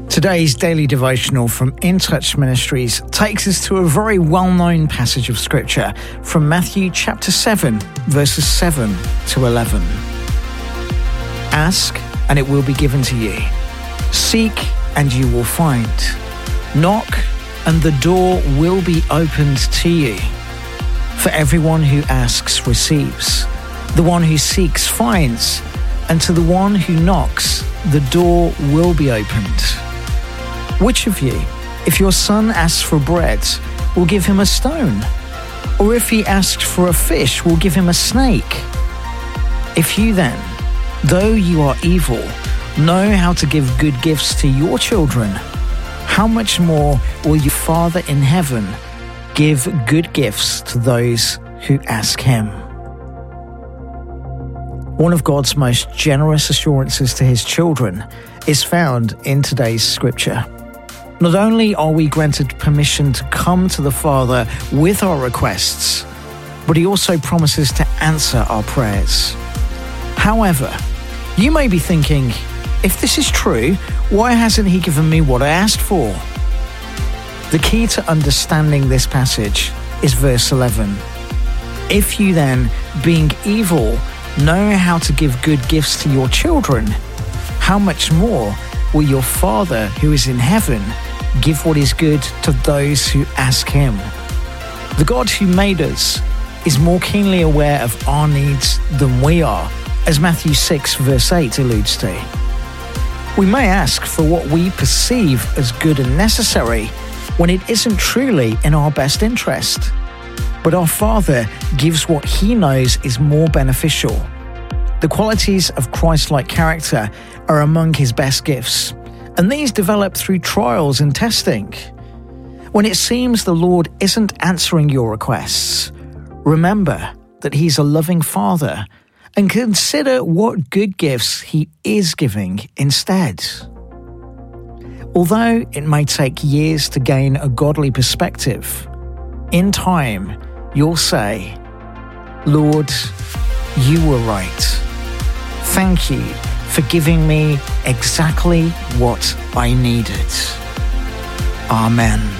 Today's daily devotional from In Touch Ministries takes us to a very well-known passage of Scripture from Matthew chapter 7, verses 7 to 11. Ask, and it will be given to you. Seek, and you will find. Knock, and the door will be opened to you. For everyone who asks receives. The one who seeks finds. And to the one who knocks, the door will be opened. Which of you, if your son asks for bread, will give him a stone? Or if he asks for a fish, will give him a snake? If you then, though you are evil, know how to give good gifts to your children, how much more will your Father in heaven give good gifts to those who ask him? One of God's most generous assurances to his children is found in today's scripture. Not only are we granted permission to come to the Father with our requests, but he also promises to answer our prayers. However, you may be thinking, if this is true, why hasn't he given me what I asked for? The key to understanding this passage is verse 11. If you then, being evil, know how to give good gifts to your children, how much more will your Father who is in heaven give what is good to those who ask him? The God who made us is more keenly aware of our needs than we are, as Matthew 6 verse 8 alludes to. We may ask for what we perceive as good and necessary when it isn't truly in our best interest. But our Father gives what he knows is more beneficial. The qualities of Christ-like character are among his best gifts, and these develop through trials and testing. When it seems the Lord isn't answering your requests, remember that he's a loving Father and consider what good gifts he is giving instead. Although it may take years to gain a godly perspective, in time you'll say, Lord, you were right. Thank you for giving me exactly what I needed. Amen.